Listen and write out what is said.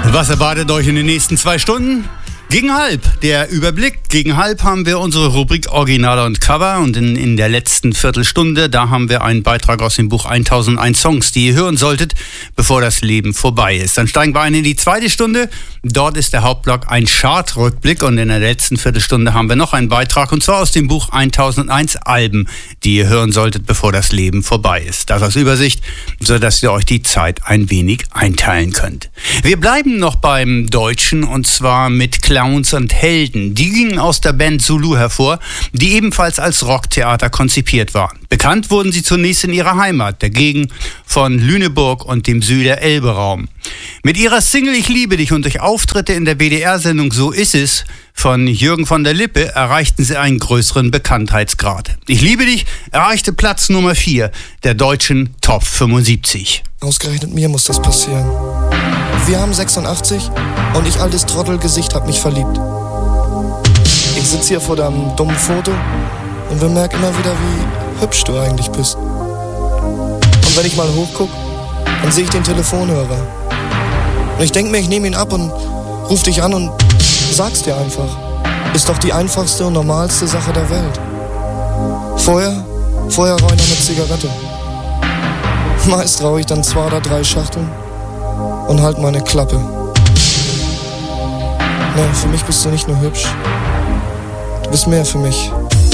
Was erwartet euch in den nächsten 2 Stunden? Gegen halb, der Überblick. Gegen halb haben wir unsere Rubrik Originale und Cover und in der letzten Viertelstunde, da haben wir einen Beitrag aus dem Buch 1001 Songs, die ihr hören solltet, bevor das Leben vorbei ist. Dann steigen wir ein in die zweite Stunde. Dort ist der Hauptblock ein Chart-Rückblick und in der letzten Viertelstunde haben wir noch einen Beitrag und zwar aus dem Buch 1001 Alben, die ihr hören solltet, bevor das Leben vorbei ist. Das als Übersicht, sodass ihr euch die Zeit ein wenig einteilen könnt. Wir bleiben noch beim Deutschen und zwar mit Clowns und Helden. Die gingen aus der Band Zulu hervor, die ebenfalls als Rocktheater konzipiert war. Bekannt wurden sie zunächst in ihrer Heimat, der Gegend von Lüneburg und dem Süder-Elbe-Raum. Mit ihrer Single Ich liebe dich und durch Auftritte in der WDR-Sendung So ist es von Jürgen von der Lippe erreichten sie einen größeren Bekanntheitsgrad. Ich liebe dich erreichte Platz Nummer 4 der deutschen Top 75. Ausgerechnet mir muss das passieren. Wir haben 86 und ich, altes Trottelgesicht, hab mich verliebt. Ich sitz hier vor deinem dummen Foto und bemerk immer wieder, wie hübsch du eigentlich bist. Und wenn ich mal hochguck, dann sehe ich den Telefonhörer. Und ich denk mir, ich nehme ihn ab und ruf dich an und sag's dir einfach. Ist doch die einfachste und normalste Sache der Welt. Vorher rauche ich noch eine Zigarette. Meist rauche ich dann 2 oder 3 Schachteln und halt meine Klappe. Nee, für mich bist du nicht nur hübsch. Du bist mehr für mich.